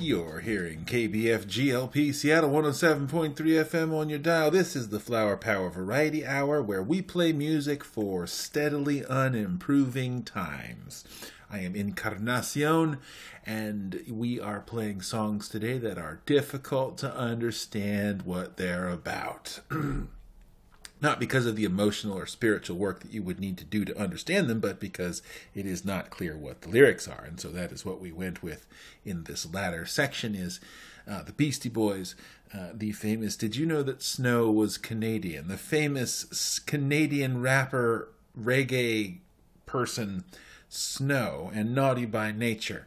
You're hearing KBF GLP Seattle 107.3 FM on your dial. This is the Flower Power Variety Hour, where we play music for steadily unimproving times. I am Encarnacion, and we are playing songs today that are difficult to understand what they're about. Not because of the emotional or spiritual work that you would need to do to understand them, but because it is not clear what the lyrics are. And so that is what we went with in this latter section is the Beastie Boys, the famous Did You Know That Snow Was Canadian? The famous Canadian rapper, reggae person, Snow, and Naughty by Nature.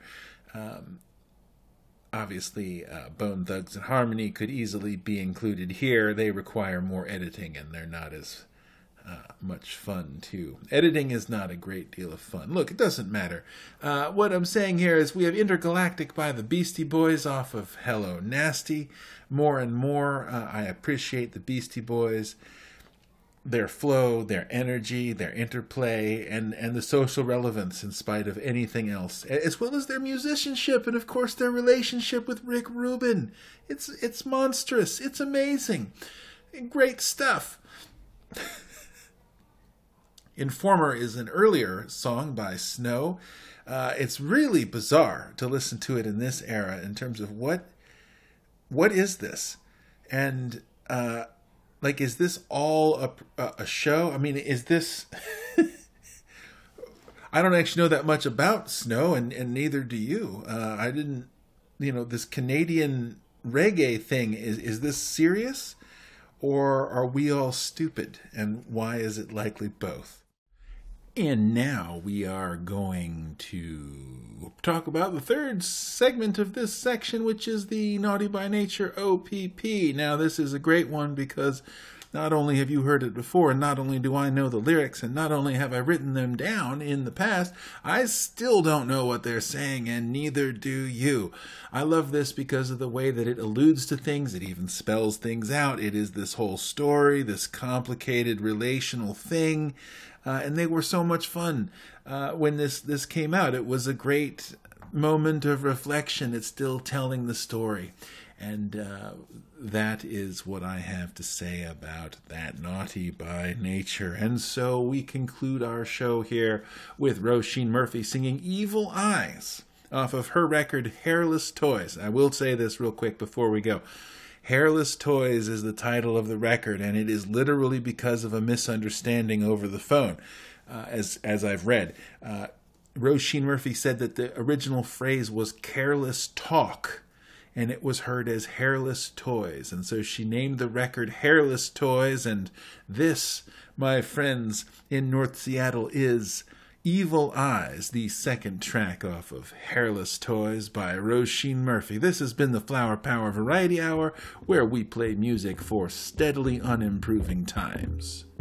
Obviously, Bone Thugs and Harmony could easily be included here. They require more editing, and they're not as much fun, too. Editing is not a great deal of fun. Look, it doesn't matter. What I'm saying here is we have Intergalactic by the Beastie Boys off of Hello Nasty. More and more, I appreciate the Beastie Boys, their flow, their energy, their interplay, and the social relevance in spite of anything else, as well as their musicianship and, of course, their relationship with Rick Rubin. It's monstrous. It's amazing. Great stuff. Informer is an earlier song by Snow. It's really bizarre to listen to it in this era in terms of what is this? And is this all a show? I mean, is this... I don't actually know that much about Snow, and neither do you. I didn't... this Canadian reggae thing, is this serious? Or are we all stupid? And why is it likely both? And now we are going to talk about the third segment of this section, which is the Naughty by Nature OPP. Now, this is a great one because not only have you heard it before, and not only do I know the lyrics, and not only have I written them down in the past, I still don't know what they're saying, and neither do you. I love this because of the way that it alludes to things. It even spells things out. It is this whole story, this complicated relational thing. And they were so much fun when this came out. It was a great moment of reflection. It's still telling the story. And that is what I have to say about that Naughty by Nature. And so we conclude our show here with Roisin Murphy singing Evil Eyes off of her record Hairless Toys. I will say this real quick before we go. Hairless Toys is the title of the record, and it is literally because of a misunderstanding over the phone, as I've read. Roisin Murphy said that the original phrase was careless talk, and it was heard as Hairless Toys. And so she named the record Hairless Toys, and this, my friends in North Seattle, is Evil Eyes, the second track off of Hairless Toys by Roisin Murphy. This has been the Flower Power Variety Hour, where we play music for steadily unimproving times.